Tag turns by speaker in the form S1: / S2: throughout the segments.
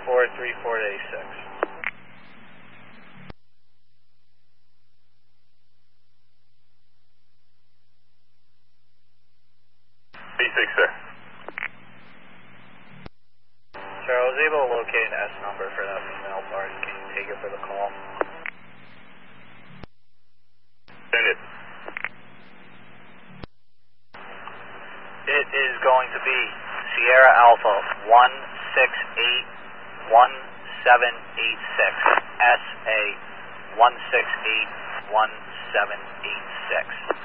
S1: 434-86.
S2: B6, sir.
S1: Sir, I was able to locate an S number for that female party. Can you take it for the call?
S2: Send it.
S1: It is going to be Sierra Alpha 1681786, SA 1681786.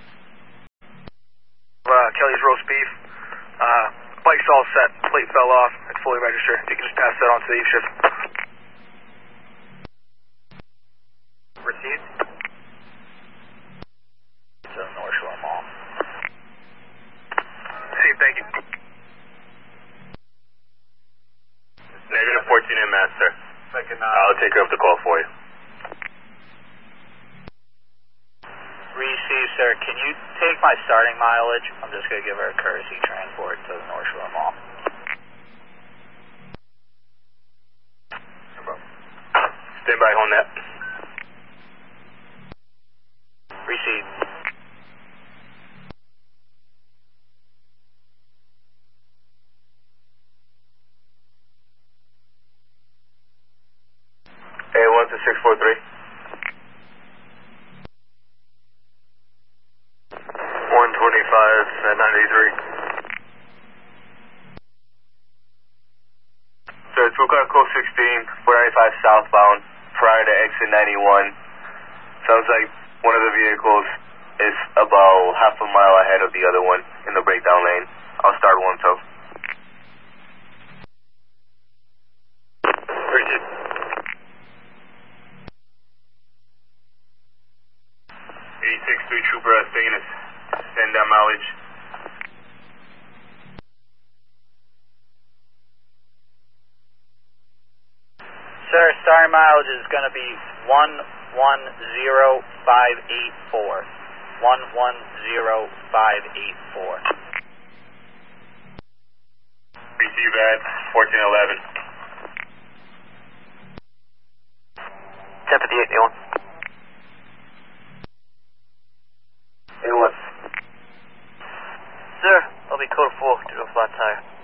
S3: Kelly's roast beef. Bike's all set. Plate fell off. It's fully registered. You can just pass that on to the eve shift.
S1: Received. To North Shore Mall.
S3: See, thank you.
S2: Negative 14 in mass, sir.
S1: Second,
S2: I'll take care of the call for you.
S1: Receive, sir. Can you take my starting mileage? I'm just going to give her a courtesy transport to the North Shore Mall.
S2: Stand by on that.
S1: Receive.
S2: A1 to 643. 125 at 93. So it's Lucan Code 16, 495 southbound, prior to exit 91. Sounds like one of the vehicles is about half a mile ahead of the other one in the breakdown lane. I'll start one tow. Rigid. 86-3 Trooper Espenas. Send that mileage.
S1: Sir, starting mileage is going to be 110584. 110584.
S2: Receive at 1411.
S3: 1058, A1.
S2: A1.
S3: Sir, I'll be code 4 due to a flat tire.